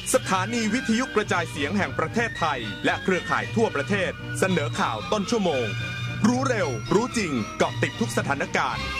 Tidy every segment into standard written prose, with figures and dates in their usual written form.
สถานีวิทยุกระจายเสียงแห่งประเทศไทยและเครือข่ายทั่วประเทศเสนอข่าวต้นชั่วโมงรู้เร็วรู้จริงเกาะติดทุกสถานการณ์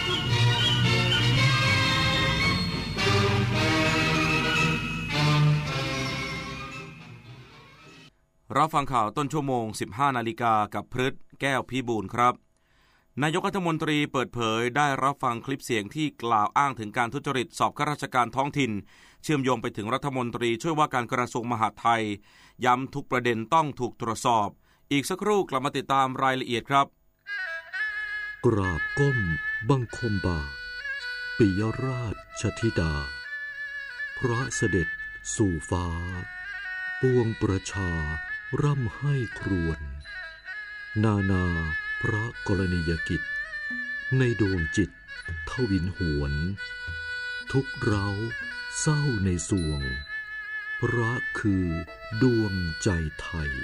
รับฟังข่าวต้นชั่วโมง 15 นาฬิกากับพฤทธิ์แก้วพิบูลครับนายกรัฐมนตรีเปิดเผยได้รับฟังคลิปเสียงที่กล่าวอ้างถึงการทุจริตสอบข้าราชการท้องถิ่นเชื่อมโยงไปถึงรัฐมนตรีช่วยว่าการกระทรวงมหาดไทยย้ำทุกประเด็นต้องถูกตรวจสอบอีกสักครู่กลับมาติดตามรายละเอียดครับกราบก้มบังคมบาทปิยราชธิดาพระเสด็จสู่ฟ้าปวงประชาร่ำให้ครวญนาพระกรณียกิจในดวงจิตทวินหวนทุกเร้าเศร้าในสวงพระคือดวงใจไทย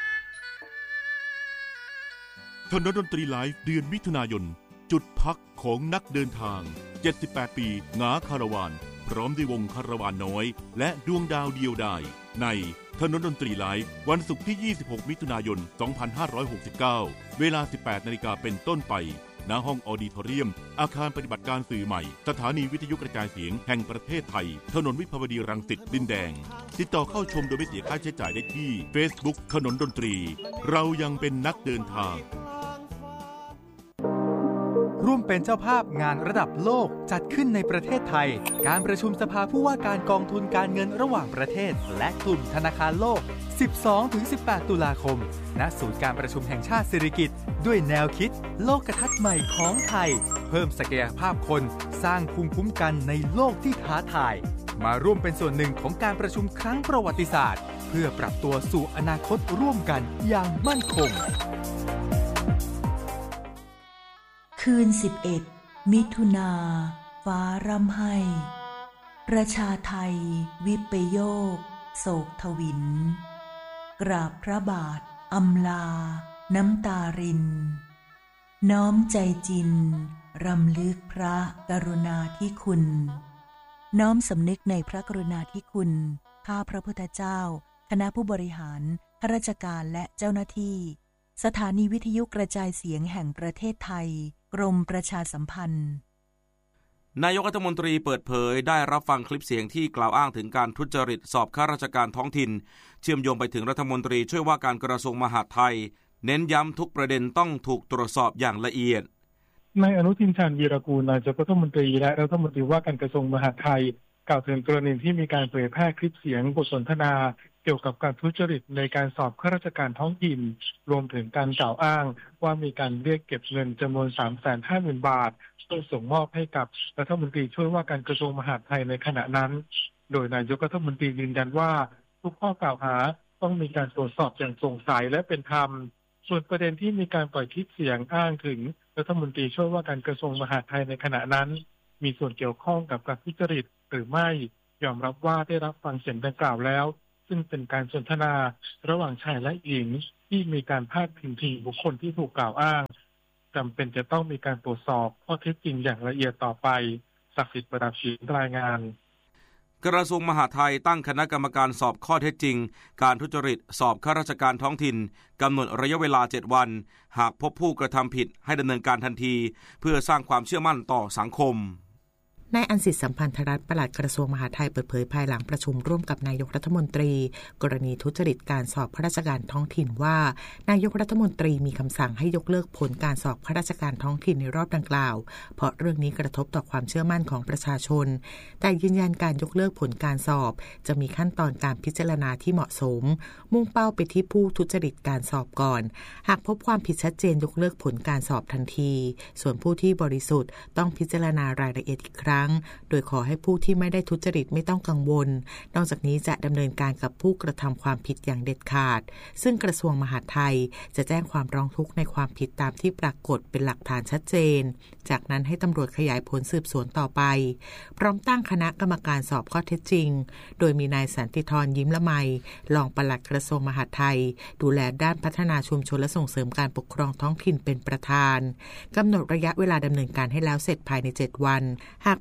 ถนนดนตรีไลฟ์เดือนมิถุนายนจุดพักของนักเดินทาง78ปีหงาคาราวานพร้อมด้วยวงคาราวานน้อยและดวงดาวเดียวดายในถนนดนตรีไลฟ์วันศุกร์ที่26มิถุนายน2569เวลา 18 นาฬิกาเป็นต้นไปณห้องออดิทอเรียมอาคารปฏิบัติการสื่อใหม่สถานีวิทยุกระจายเสียงแห่งประเทศไทยถนนวิภาวดีรังสิตดินแดงติดต่อเข้าชมโดยไม่เสียค่าใช้จ่ายได้ที่ Facebook ถนนดนตรีเรายังเป็นนักเดินทางร่วมเป็นเจ้าภาพงานระดับโลกจัดขึ้นในประเทศไทยการประชุมสภาผู้ว่าการกองทุนการเงินระหว่างประเทศและกลุ่มธนาคารโลก 12-18 ตุลาคมณศูนย์การประชุมแห่งชาติสิริกิติ์ด้วยแนวคิดโลกทัศน์ใหม่ของไทยเพิ่มศักยภาพคนสร้างภูมิคุ้มกันในโลกที่ท้าทายมาร่วมเป็นส่วนหนึ่งของการประชุมครั้งประวัติศาสตร์เพื่อปรับตัวสู่อนาคตร่วมกันอย่างมั่นคงคืน11มิถุนาฟ้าร่ำไห้ประชาไทยวิปโยคโศกทวินกราบพระบาทอำลาน้ำตารินน้อมใจจินรำลึกพระกรุณาธิคุณน้อมสำนึกในพระกรุณาธิคุณข้าพระพุทธเจ้าคณะผู้บริหารข้าราชการและเจ้าหน้าที่สถานีวิทยุกระจายเสียงแห่งประเทศไทยกรมประชาสัมพันธ์นายกรัฐมนตรีเปิดเผยได้รับฟังคลิปเสียงที่กล่าวอ้างถึงการทุจริตสอบข้าราชการท้องถิ่นเชื่อมโยงไปถึงรัฐมนตรีช่วยว่าการกระทรวงมหาดไทยเน้นย้ำทุกประเด็นต้องถูกตรวจสอบอย่างละเอียดนายอนุทินชาญวีรกูลนายกรัฐมนตรีและรัฐมนตรีว่าการกระทรวงมหาดไทยกล่าวถึงกรณีที่มีการเผยแพร่คลิปเสียงบทสนทนาเกี่ยวกับการทุจริตในการสอบข้าราชการท้องถิ่นรวมถึงการกล่าวอ้างว่ามีการเรียกเก็บเงินจำนวน 350,000 บาทเพื่อส่งมอบให้กับรัฐมนตรีช่วยว่าการกระทรวงมหาดไทยในขณะนั้นโดยนายกรัฐมนตรียืนยันว่าทุกข้อกล่าวหาต้องมีการตรวจสอบอย่างโปร่งใสและเป็นธรรมส่วนประเด็นที่มีการปล่อยคลิปเสียงอ้างถึงรัฐมนตรีช่วยว่าการกระทรวงมหาดไทยในขณะนั้นมีส่วนเกี่ยวข้องกับการทุจริตหรือไม่ยอมรับว่าได้รับฟังเสียงดังกล่าวแล้วซึ่งเป็นการสนทนาระหว่างชายและหญิงที่มีการพาดพิงถึงบุคคลที่ถูกกล่าวอ้างจำเป็นจะต้องมีการตรวจสอบข้อเท็จจริงอย่างละเอียดต่อไปศักดิ์สิทธิ์ประดับศิลป์รายงานกระทรวงมหาดไทยตั้งคณะกรรมการสอบข้อเท็จจริงการทุจริตสอบข้าราชการท้องถิ่นกำหนดระยะเวลา7วันหากพบผู้กระทำผิดให้ดำเนินการทันทีเพื่อสร้างความเชื่อมั่นต่อสังคมนายอันสิทธิ์สัมพันธรัตน์ปลัดกระทรวงมหาดไทยเปิดเผยภายหลังประชุมร่วมกับนายกรัฐมนตรีกรณีทุจริตการสอบข้าราชการท้องถิ่นว่านายกรัฐมนตรีมีคำสั่งให้ยกเลิกผลการสอบข้าราชการท้องถิ่นในรอบดังกล่าวเพราะเรื่องนี้กระทบต่อความเชื่อมั่นของประชาชนแต่ยืนยันการยกเลิกผลการสอบจะมีขั้นตอนการพิจารณาที่เหมาะสมมุ่งเป้าไปที่ผู้ทุจริตการสอบก่อนหากพบความผิดชัดเจนยกเลิกผลการสอบทันทีส่วนผู้ที่บริสุทธิ์ต้องพิจารณารายละเอียดอีกครั้งโดยขอให้ผู้ที่ไม่ได้ทุจริตไม่ต้องกังวลนอกจากนี้จะดำเนินการกับผู้กระทำความผิดอย่างเด็ดขาดซึ่งกระทรวงมหาดไทยจะแจ้งความร้องทุกข์ในความผิดตามที่ปรากฏเป็นหลักฐานชัดเจนจากนั้นให้ตำรวจขยายผลสืบสวนต่อไปพร้อมตั้งคณะกรรมการสอบข้อเท็จจริงโดยมีนายสันติธรยิ้มละไมรองปลัดกระทรวงมหาดไทยดูแลด้านพัฒนาชุมชนและส่งเสริมการปกครองท้องถิ่นเป็นประธานกำหนดระยะเวลาดำเนินการให้แล้วเสร็จภายใน7วันหาก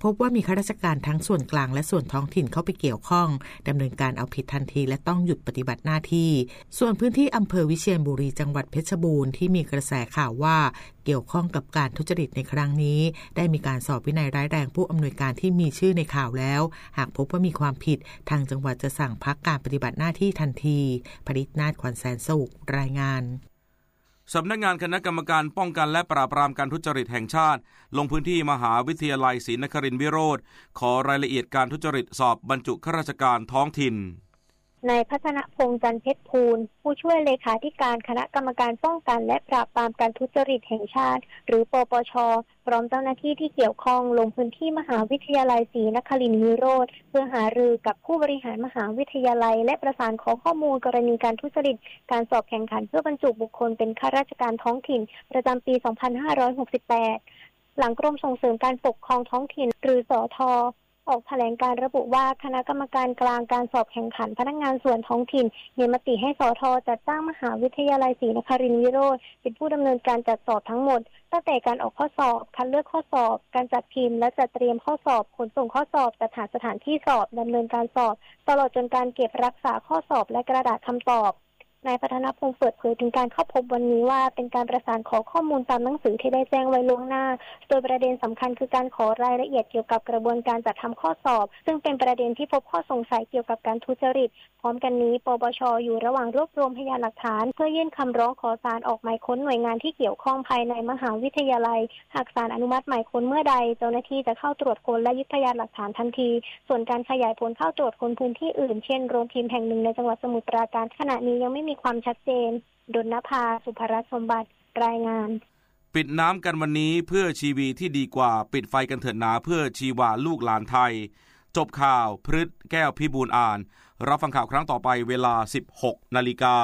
พบว่ามีข้าราชการทั้งส่วนกลางและส่วนท้องถิ่นเข้าไปเกี่ยวข้องดำเนินการเอาผิดทันทีและต้องหยุดปฏิบัติหน้าที่ส่วนพื้นที่อำเภอวิเชียรบุรีจังหวัดเพชรบูรณ์ที่มีกระแสข่าวว่าเกี่ยวข้องกับการทุจริตในครั้งนี้ได้มีการสอบวินัยร้ายแรงผู้อำนวยการที่มีชื่อในข่าวแล้วหากพบว่ามีความผิดทางจังหวัดจะสั่งพักการปฏิบัติหน้าที่ทันทีผลิตนาถ ขวัญแสนสุขรายงานสำนักงานคณะกรรมการป้องกันและปราบปรามการทุจริตแห่งชาติลงพื้นที่มหาวิทยาลัยศรีนครินทร์วิโรธขอรายละเอียดการทุจริตสอบบรรจุข้าราชการท้องถิ่นนายพัฒนพงษ์จันทร์เพชรภูลผู้ช่วยเลขาธิการคณะกรรมการป้องกันและปราบปรามการทุจริตแห่งชาติหรือปปช.พร้อมเจ้าหน้าที่ที่เกี่ยวข้องลงพื้นที่มหาวิทยาลัยศรีนครินทร์วิโรธเพื่อหารือกับผู้บริหารมหาวิทยาลัยและประสานขอข้อมูลกรณีการทุจริตการสอบแข่งขันเพื่อบรรจุบุคคลเป็นข้าราชการท้องถิ่นประจำปี 2568 หลังกรมส่งเสริมการปกครองท้องถิ่นหรือสท.ออกแถลงการระบุว่าคณะกรรมการกลางการสอบแข่งขันพนักงานส่วนท้องถิ่นมีมติให้สท.จัดจ้างมหาวิทยาลัยศรีนครินทร์วิโรธเป็นผู้ดำเนินการจัดสอบทั้งหมดตั้งแต่การออกข้อสอบคัดเลือกข้อสอบการจัดพิมพ์และจัดเตรียมข้อสอบขนส่งข้อสอบจัดหาสถานที่สอบดำเนินการสอบตลอดจนการเก็บรักษาข้อสอบและกระดาษคำตอบนายพัฒนพงษ์เปิดเผยถึงการเข้าพบวันนี้ว่าเป็นการประสานขอข้อมูลตามหนังสือที่ได้แจ้งไว้ล่วงหน้าโดยประเด็นสำคัญคือการขอรายละเอียดเกี่ยวกับกระบวนการจัดทำข้อสอบซึ่งเป็นประเด็นที่พบข้อสงสัยเกี่ยวกับการทุจริตพร้อมกันนี้ปปช.อยู่ระหว่างรวบรวมพยานหลักฐานเพื่อยื่นคำร้องขอศาลออกหมายค้นหน่วยงานที่เกี่ยวข้องภายในมหาวิทยาลัยหากศาลอนุมัติหมายค้นเมื่อใดเจ้าหน้าที่จะเข้าตรวจค้นและยึดพยานหลักฐานทันทีส่วนการขยายผลเข้าตรวจค้นพื้นที่อื่นเช่นโรงพิมพ์แห่งหนึ่งในจังหวัดสมุทรปราการขณะนี้ยังไม่มีความชัดเจนดลนภาสุภรัตน์สมบัติรายงานปิดน้ำกันวันนี้เพื่อชีวีที่ดีกว่าปิดไฟกันเถิดนาเพื่อชีวาลูกหลานไทยจบข่าวพฤษแก้วพิบูลอ่านรับฟังข่าวครั้งต่อไปเวลา 16 นาฬิกา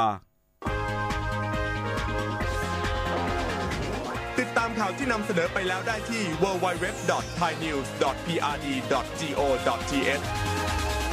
ติดตามข่าวที่นำเสนอไปแล้วได้ที่ www.thainews.prd.go.th